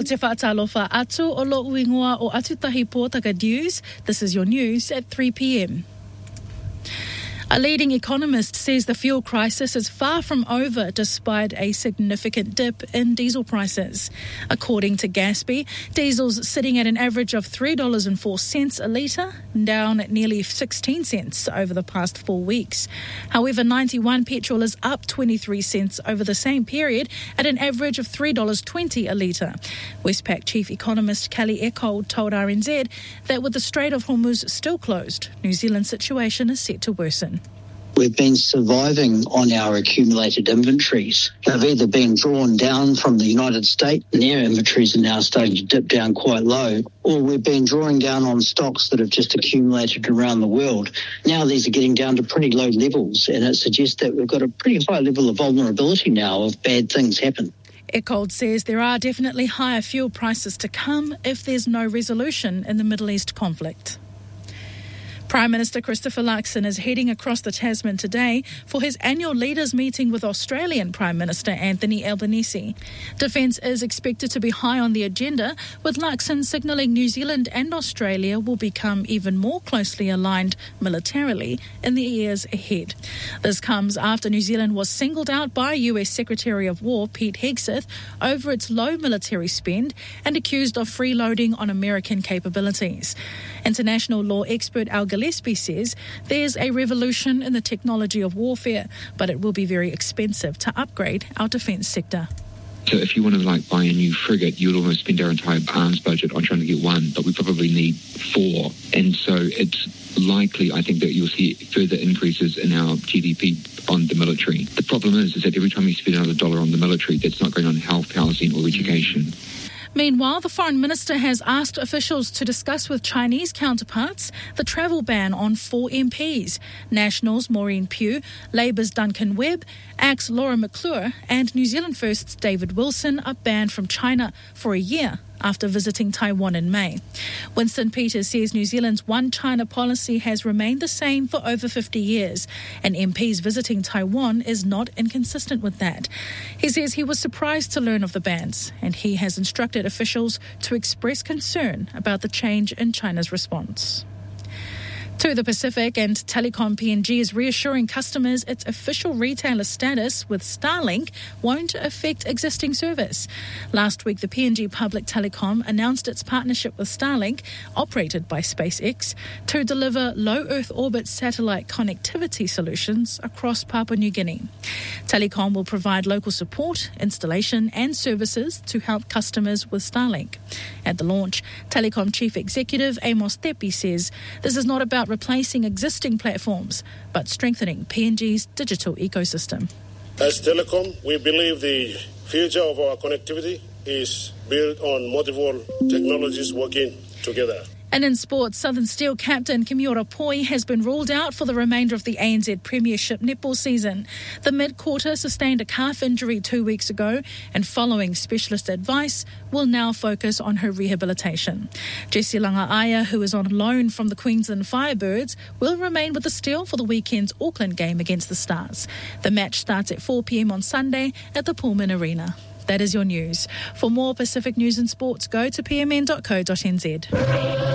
Mō te whaatalofa atu o lo uingoa o Atutahi Pōtaka News. This is your news at 3 p.m. A leading economist says the fuel crisis is far from over despite a significant dip in diesel prices. According to Gaspy, diesel's sitting at an average of $3.04 a litre, down at nearly 16 cents over the past 4 weeks. However, 91 petrol is up 23 cents over the same period at an average of $3.20 a litre. Westpac chief economist Kelly Eckold told RNZ that with the Strait of Hormuz still closed, New Zealand's situation is set to worsen. We've been surviving on our accumulated inventories. They've either been drawn down from the United States, and their inventories are now starting to dip down quite low, or we've been drawing down on stocks that have just accumulated around the world. Now these are getting down to pretty low levels, and it suggests that we've got a pretty high level of vulnerability now if bad things happen. Eckold says there are definitely higher fuel prices to come if there's no resolution in the Middle East conflict. Prime Minister Christopher Luxon is heading across the Tasman today for his annual leaders meeting with Australian Prime Minister Anthony Albanese. Defence is expected to be high on the agenda, with Luxon signalling New Zealand and Australia will become even more closely aligned militarily in the years ahead. This comes after New Zealand was singled out by US Secretary of War Pete Hegseth over its low military spend and accused of freeloading on American capabilities. International law expert Al Gillespie says there's a revolution in the technology of warfare, but it will be very expensive to upgrade our defence sector. So if you want to buy a new frigate, you'll almost spend our entire arms budget on trying to get one, but we probably need 4. And so it's likely, I think, that you'll see further increases in our GDP on the military. The problem is that every time you spend another dollar on the military, that's not going on health, housing or education. Meanwhile, the Foreign Minister has asked officials to discuss with Chinese counterparts the travel ban on 4 MPs, Nationals Maureen Pugh, Labour's Duncan Webb, ACT's Laura McClure and New Zealand First's David Wilson are banned from China for a year after visiting Taiwan in May. Winston Peters says New Zealand's One China policy has remained the same for over 50 years, and MPs visiting Taiwan is not inconsistent with that. He says he was surprised to learn of the bans, and he has instructed officials to express concern about the change in China's response. To the Pacific, and Telecom PNG is reassuring customers its official retailer status with Starlink won't affect existing service. Last week, the PNG Public Telecom announced its partnership with Starlink, operated by SpaceX, to deliver low Earth orbit satellite connectivity solutions across Papua New Guinea. Telecom will provide local support, installation and services to help customers with Starlink. At the launch, Telecom Chief Executive Amos Tepi says this is not about replacing existing platforms, but strengthening PNG's digital ecosystem. As Telecom, we believe the future of our connectivity is built on multiple technologies working together. And in sports, Southern Steel captain Kimiora Poi has been ruled out for the remainder of the ANZ Premiership netball season. The mid-quarter sustained a calf injury 2 weeks ago, and following specialist advice, will now focus on her rehabilitation. Jessie Langaia, who is on loan from the Queensland Firebirds, will remain with the Steel for the weekend's Auckland game against the Stars. The match starts at 4 p.m. on Sunday at the Pullman Arena. That is your news. For more Pacific news and sports, go to pmn.co.nz.